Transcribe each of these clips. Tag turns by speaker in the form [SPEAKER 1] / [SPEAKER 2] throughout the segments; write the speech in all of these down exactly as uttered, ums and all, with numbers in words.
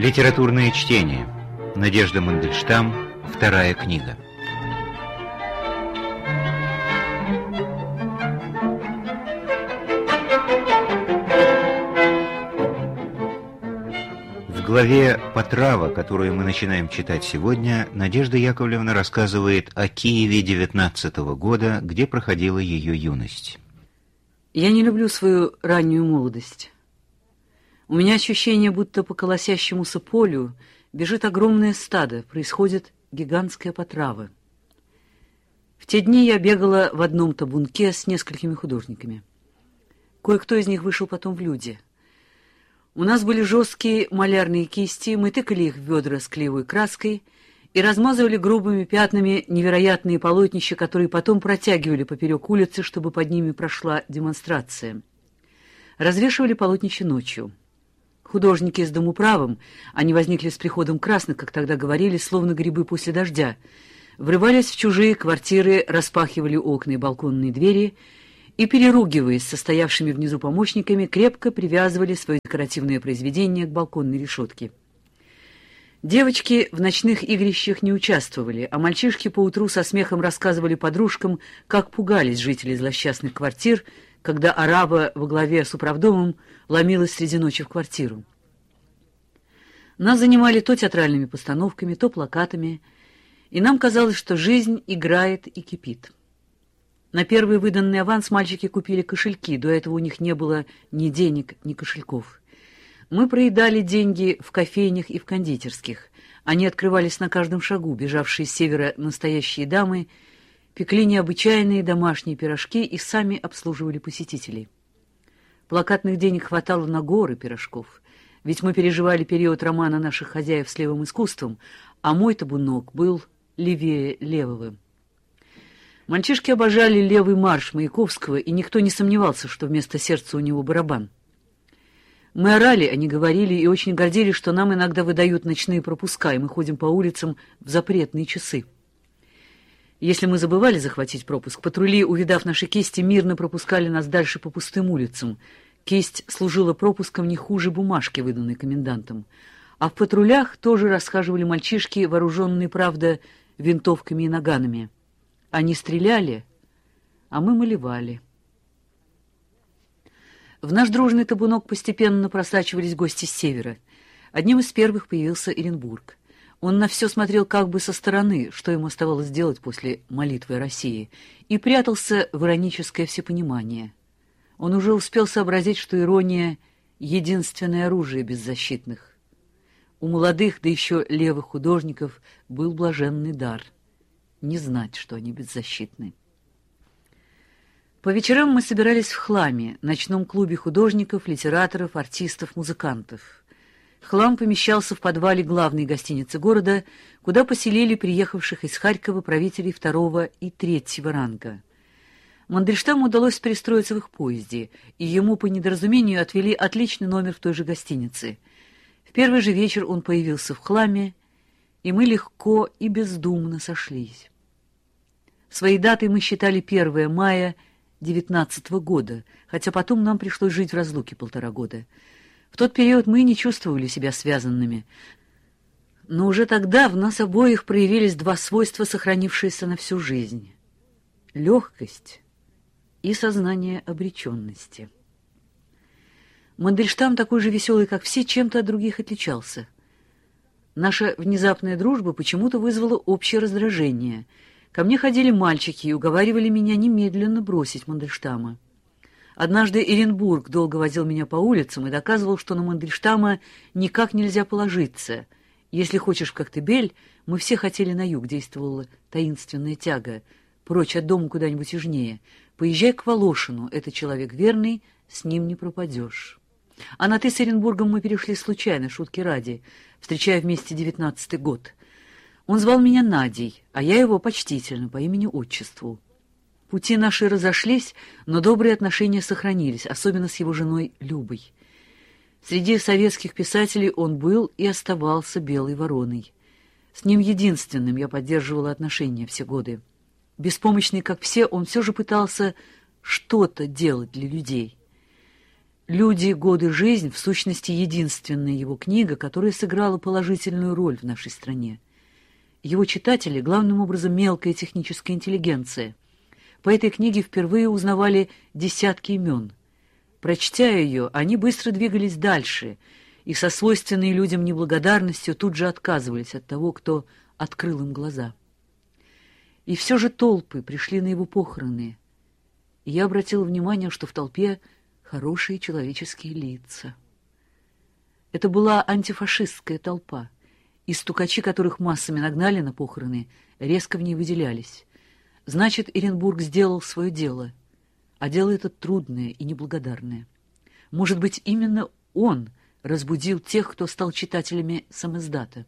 [SPEAKER 1] Литературное чтение. Надежда Мандельштам. Вторая книга. В главе «Потрава», которую мы начинаем читать сегодня, Надежда Яковлевна рассказывает о Киеве девятнадцатого года, где проходила ее юность.
[SPEAKER 2] Я не люблю свою раннюю молодость. У меня ощущение, будто по колосящемуся полю бежит огромное стадо, происходит гигантская потрава. В те дни я бегала в одном табунке с несколькими художниками. Кое-кто из них вышел потом в люди. У нас были жесткие малярные кисти, мы тыкали их в ведра с клеевой краской и размазывали грубыми пятнами невероятные полотнища, которые потом протягивали поперек улицы, чтобы под ними прошла демонстрация. Развешивали полотнища ночью. Художники с домоуправом, они возникли с приходом красных, как тогда говорили, словно грибы после дождя, врывались в чужие квартиры, распахивали окна и балконные двери и, переругиваясь со стоявшими внизу помощниками, крепко привязывали свое декоративное произведение к балконной решетке. Девочки в ночных игрищах не участвовали, а мальчишки поутру со смехом рассказывали подружкам, как пугались жители злосчастных квартир, когда арава во главе с управдомом ломилась среди ночи в квартиру. Нас занимали то театральными постановками, то плакатами, и нам казалось, что жизнь играет и кипит. На первый выданный аванс мальчики купили кошельки, до этого у них не было ни денег, ни кошельков. Мы проедали деньги в кофейнях и в кондитерских. Они открывались на каждом шагу, бежавшие с севера настоящие дамы пекли необычайные домашние пирожки и сами обслуживали посетителей. Плакатных денег хватало на горы пирожков, ведь мы переживали период романа наших хозяев с левым искусством, а мой табунок был левее левого. Мальчишки обожали левый марш Маяковского, и никто не сомневался, что вместо сердца у него барабан. Мы орали, они говорили, и очень гордились, что нам иногда выдают ночные пропуска, и мы ходим по улицам в запретные часы. Если мы забывали захватить пропуск, патрули, увидав наши кисти, мирно пропускали нас дальше по пустым улицам. Кисть служила пропуском не хуже бумажки, выданной комендантом. А в патрулях тоже расхаживали мальчишки, вооруженные, правда, винтовками и наганами. Они стреляли, а мы малевали. В наш дружный табунок постепенно просачивались гости с севера. Одним из первых появился Эренбург. Он на все смотрел как бы со стороны, что ему оставалось делать после молитвы о России, и прятался в ироническое всепонимание. Он уже успел сообразить, что ирония — единственное оружие беззащитных. У молодых, да еще левых художников, был блаженный дар — не знать, что они беззащитны. По вечерам мы собирались в «Хламе», ночном клубе художников, литераторов, артистов, музыкантов. «Хлам» помещался в подвале главной гостиницы города, куда поселили приехавших из Харькова правителей второго и третьего ранга. Мандельштаму удалось перестроиться в их поезде, и ему по недоразумению отвели отличный номер в той же гостинице. В первый же вечер он появился в «Хламе», и мы легко и бездумно сошлись. Своей датой мы считали первое мая девятнадцатого года, хотя потом нам пришлось жить в разлуке полтора года. В тот период мы не чувствовали себя связанными, но уже тогда в нас обоих проявились два свойства, сохранившиеся на всю жизнь — легкость и сознание обреченности. Мандельштам, такой же веселый, как все, чем-то от других отличался. Наша внезапная дружба почему-то вызвала общее раздражение. Ко мне ходили мальчики и уговаривали меня немедленно бросить Мандельштама. Однажды Эренбург долго возил меня по улицам и доказывал, что на Мандельштама никак нельзя положиться. Если хочешь в Коктебель, мы все хотели на юг, действовала таинственная тяга, прочь от дома куда-нибудь южнее. Поезжай к Волошину, это человек верный, с ним не пропадешь. А на «ты» с Эренбургом мы перешли случайно, шутки ради, встречая вместе девятнадцатый год. Он звал меня Надей, а я его почтительно, по имени-отчеству. Пути наши разошлись, но добрые отношения сохранились, особенно с его женой Любой. Среди советских писателей он был и оставался белой вороной. С ним единственным я поддерживала отношения все годы. Беспомощный, как все, он все же пытался что-то делать для людей. «Люди, годы, жизнь» в сущности единственная его книга, которая сыграла положительную роль в нашей стране. Его читатели главным образом мелкая техническая интеллигенция. По этой книге впервые узнавали десятки имен. Прочтя ее, они быстро двигались дальше и со свойственной людям неблагодарностью тут же отказывались от того, кто открыл им глаза. И все же толпы пришли на его похороны, и я обратила внимание, что в толпе хорошие человеческие лица. Это была антифашистская толпа, и стукачи, которых массами нагнали на похороны, резко в ней выделялись. Значит, Эренбург сделал свое дело, а дело это трудное и неблагодарное. Может быть, именно он разбудил тех, кто стал читателями самиздата.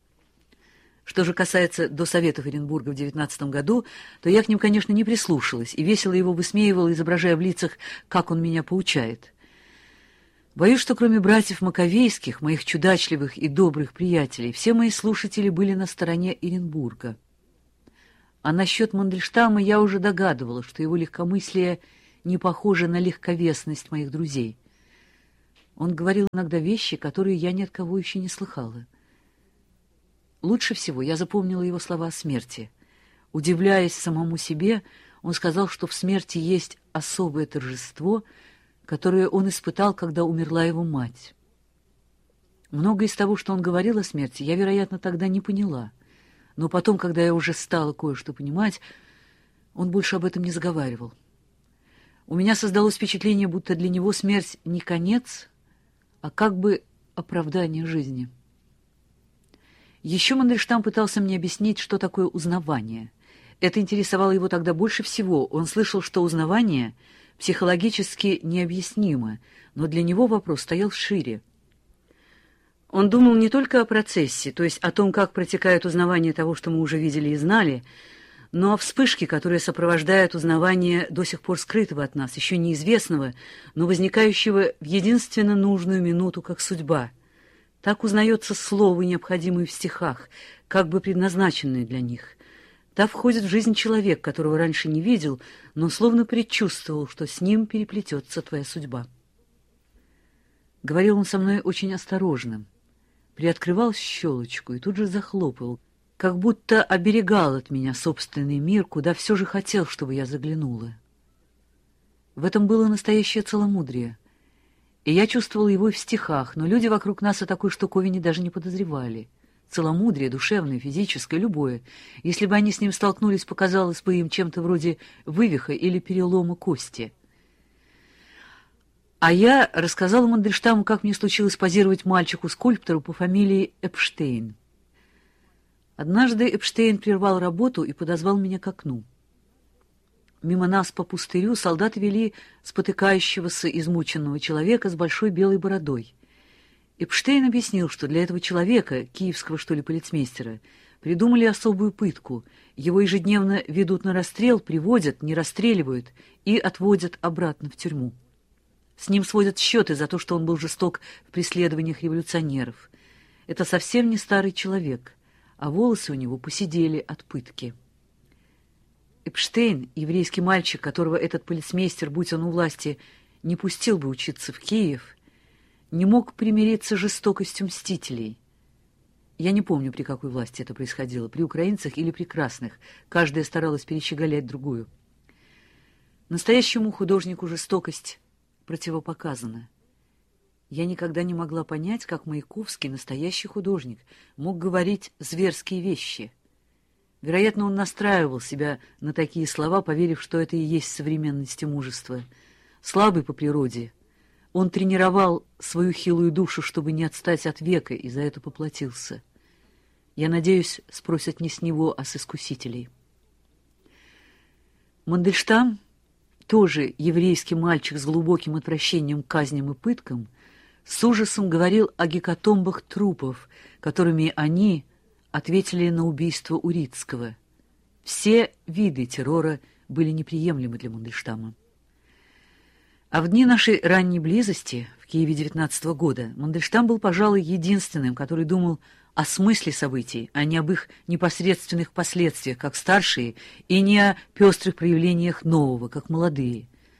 [SPEAKER 2] Что же касается до советов Эренбурга в девятнадцатом году, то я к ним, конечно, не прислушалась и весело его высмеивала, изображая в лицах, как он меня поучает. Боюсь, что кроме братьев Маковейских, моих чудачливых и добрых приятелей, все мои слушатели были на стороне Эренбурга. А насчет Мандельштама я уже догадывала, что его легкомыслие не похоже на легковесность моих друзей. Он говорил иногда вещи, которые я ни от кого еще не слыхала. Лучше всего я запомнила его слова о смерти. Удивляясь самому себе, он сказал, что в смерти есть особое торжество, которое он испытал, когда умерла его мать. Многое из того, что он говорил о смерти, я, вероятно, тогда не поняла. Но потом, когда я уже стала кое-что понимать, он больше об этом не заговаривал. У меня создалось впечатление, будто для него смерть не конец, а как бы оправдание жизни. Еще Мандельштам пытался мне объяснить, что такое узнавание. Это интересовало его тогда больше всего. Он слышал, что узнавание психологически необъяснимо, но для него вопрос стоял шире. Он думал не только о процессе, то есть о том, как протекает узнавание того, что мы уже видели и знали, но о вспышке, которая сопровождает узнавание до сих пор скрытого от нас, еще неизвестного, но возникающего в единственно нужную минуту, как судьба. Так узнается слово, необходимое в стихах, как бы предназначенное для них. Так входит в жизнь человек, которого раньше не видел, но словно предчувствовал, что с ним переплетется твоя судьба. Говорил он со мной очень осторожно, приоткрывал щелочку и тут же захлопывал, как будто оберегал от меня собственный мир, куда все же хотел, чтобы я заглянула. В этом было настоящее целомудрие. И я чувствовал его и в стихах, но люди вокруг нас о такой штуковине даже не подозревали. Целомудрие, душевное, физическое, любое. Если бы они с ним столкнулись, показалось бы им чем-то вроде вывиха или перелома кости. А я рассказала Мандельштаму, как мне случилось позировать мальчику-скульптору по фамилии Эпштейн. Однажды Эпштейн прервал работу и подозвал меня к окну. Мимо нас по пустырю солдаты вели спотыкающегося измученного человека с большой белой бородой. Эпштейн объяснил, что для этого человека, киевского, что ли, полицмейстера, придумали особую пытку. Его ежедневно ведут на расстрел, приводят, не расстреливают и отводят обратно в тюрьму. С ним сводят счеты за то, что он был жесток в преследованиях революционеров. Это совсем не старый человек, а волосы у него поседели от пытки. Эпштейн, еврейский мальчик, которого этот полицмейстер, будь он у власти, не пустил бы учиться в Киев, не мог примириться с жестокостью мстителей. Я не помню, при какой власти это происходило, при украинцах или при красных. Каждая старалась перещеголять другую. Настоящему художнику жестокость противопоказана. Я никогда не могла понять, как Маяковский, настоящий художник, мог говорить зверские вещи. Вероятно, он настраивал себя на такие слова, поверив, что это и есть современность и мужество. Слабый по природе, он тренировал свою хилую душу, чтобы не отстать от века, и за это поплатился. Я надеюсь, спросят не с него, а с искусителей. Мандельштам, тоже еврейский мальчик с глубоким отвращением к казням и пыткам, с ужасом говорил о гекатомбах трупов, которыми они ответили на убийство Урицкого. Все виды террора были неприемлемы для Мандельштама. А в дни нашей ранней близости, в Киеве девятнадцатого года, Мандельштам был, пожалуй, единственным, который думал о смысле событий, а не об их непосредственных последствиях, как старшие, и не о пестрых проявлениях нового, как молодые.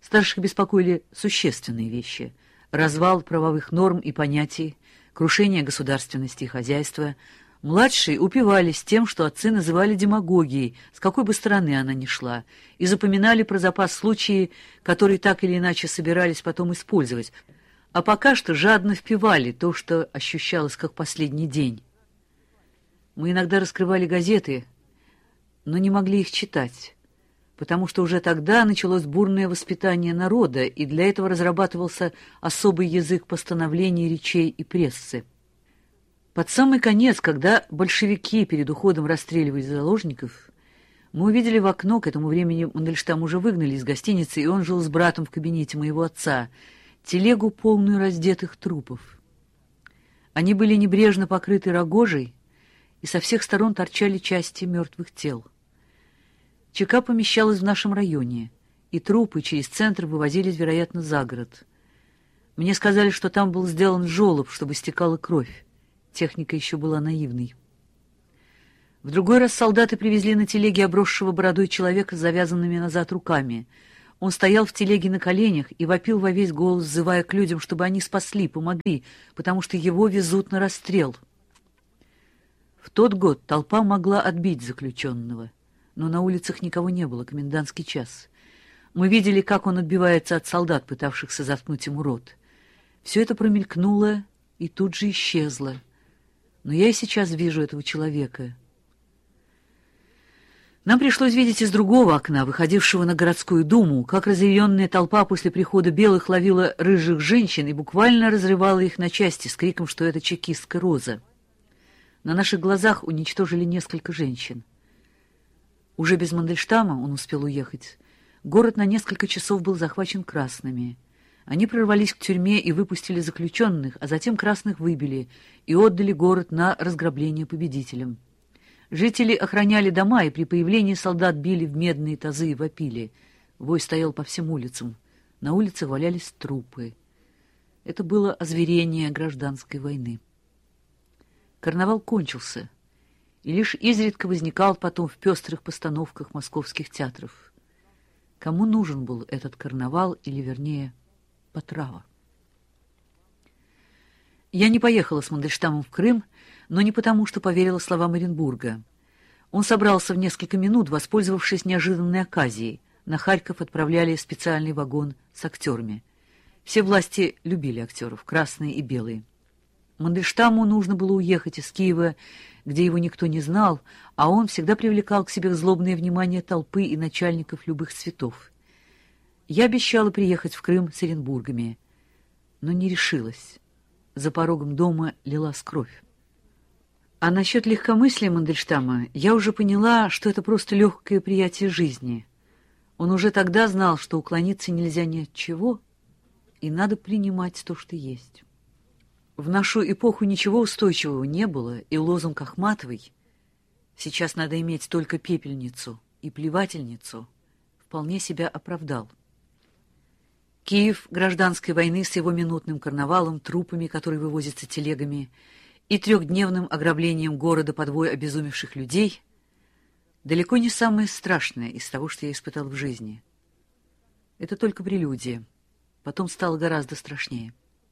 [SPEAKER 2] Старших беспокоили существенные вещи: развал правовых норм и понятий, крушение государственности и хозяйства. Младшие упивались тем, что отцы называли демагогией, с какой бы стороны она ни шла, и запоминали про запас случаи, которые так или иначе собирались потом использовать, а пока что жадно впивали то, что ощущалось как последний день. Мы иногда раскрывали газеты, но не могли их читать, потому что уже тогда началось бурное воспитание народа, и для этого разрабатывался особый язык постановлений, речей и прессы. Под самый конец, когда большевики перед уходом расстреливали заложников, мы увидели в окно, к этому времени Мандельштама уже выгнали из гостиницы, и он жил с братом в кабинете моего отца, телегу, полную раздетых трупов. Они были небрежно покрыты рогожей, и со всех сторон торчали части мертвых тел. ЧК помещалась в нашем районе, и трупы через центр вывозились, вероятно, за город. Мне сказали, что там был сделан желоб, чтобы стекала кровь. Техника еще была наивной. В другой раз солдаты привезли на телеге обросшего бородой человека с завязанными назад руками. Он стоял в телеге на коленях и вопил во весь голос, взывая к людям, чтобы они спасли, помогли, потому что его везут на расстрел. В тот год толпа могла отбить заключенного, но на улицах никого не было, комендантский час. Мы видели, как он отбивается от солдат, пытавшихся заткнуть ему рот. Все это промелькнуло и тут же исчезло. Но я и сейчас вижу этого человека. Нам пришлось видеть из другого окна, выходившего на городскую думу, как разъяренная толпа после прихода белых ловила рыжих женщин и буквально разрывала их на части с криком, что это чекистка Роза. На наших глазах уничтожили несколько женщин. Уже без Мандельштама, он успел уехать, город на несколько часов был захвачен красными. Они прорвались к тюрьме и выпустили заключенных, а затем красных выбили и отдали город на разграбление победителям. Жители охраняли дома, и при появлении солдат били в медные тазы и вопили. Вой стоял по всем улицам. На улицах валялись трупы. Это было озверение гражданской войны. Карнавал кончился, и лишь изредка возникал потом в пестрых постановках московских театров. Кому нужен был этот карнавал, или, вернее, Потрава? Я не поехала с Мандельштамом в Крым, но не потому, что поверила словам Оренбурга. Он собрался в несколько минут, воспользовавшись неожиданной оказией. На Харьков отправляли специальный вагон с актерами. Все власти любили актеров, красные и белые. Мандельштаму нужно было уехать из Киева, где его никто не знал, а он всегда привлекал к себе злобное внимание толпы и начальников любых цветов. Я обещала приехать в Крым с Оренбургами, но не решилась. За порогом дома лилась кровь. А насчет легкомыслия Мандельштама я уже поняла, что это просто легкое приятие жизни. Он уже тогда знал, что уклониться нельзя ни от чего, и надо принимать то, что есть. В нашу эпоху ничего устойчивого не было, и лозунг Ахматовой «сейчас надо иметь только пепельницу и плевательницу» вполне себя оправдал. Киев гражданской войны с его минутным карнавалом, трупами, которые вывозятся телегами, и трехдневным ограблением города подвой обезумевших людей далеко не самое страшное из того, что я испытал в жизни. Это только прелюдия. Потом стало гораздо страшнее.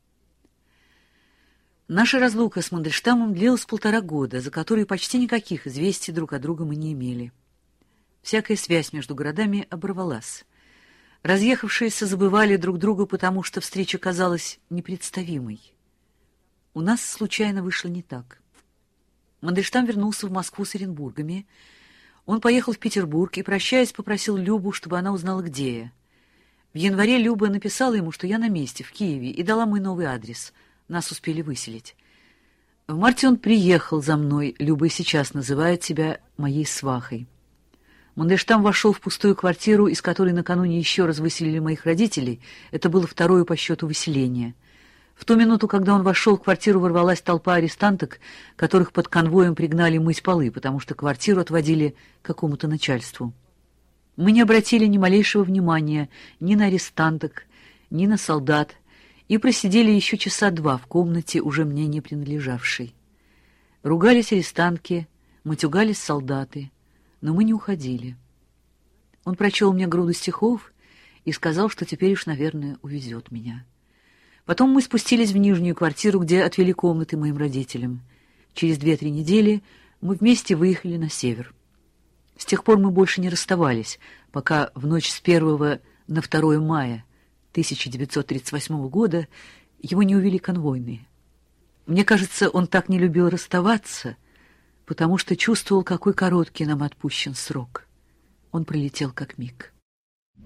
[SPEAKER 2] Наша разлука с Мандельштамом длилась полтора года, за которые почти никаких известий друг от друга мы не имели. Всякая связь между городами оборвалась. Разъехавшиеся забывали друг друга, потому что встреча казалась непредставимой. У нас случайно вышло не так. Мандельштам вернулся в Москву с Оренбургами. Он поехал в Петербург и, прощаясь, попросил Любу, чтобы она узнала, где я. В январе Люба написала ему, что я на месте, в Киеве, и дала мой новый адрес. Нас успели выселить. В марте он приехал за мной. Люба и сейчас называет себя моей свахой. Мандельштам вошел в пустую квартиру, из которой накануне еще раз выселили моих родителей. Это было второе по счету выселение. В ту минуту, когда он вошел, в квартиру ворвалась толпа арестанток, которых под конвоем пригнали мыть полы, потому что квартиру отводили какому-то начальству. Мы не обратили ни малейшего внимания ни на арестанток, ни на солдат, и просидели еще часа два в комнате, уже мне не принадлежавшей. Ругались арестантки, матюгались солдаты, но мы не уходили. Он прочел мне груду стихов и сказал, что теперь уж, наверное, увезет меня. Потом мы спустились в нижнюю квартиру, где отвели комнаты моим родителям. Через две-три недели мы вместе выехали на север. С тех пор мы больше не расставались, пока в ночь с первого на второе мая тысяча девятьсот тридцать восьмого года его не увели конвойные. Мне кажется, он так не любил расставаться, потому что чувствовал, какой короткий нам отпущен срок. Он пролетел как миг.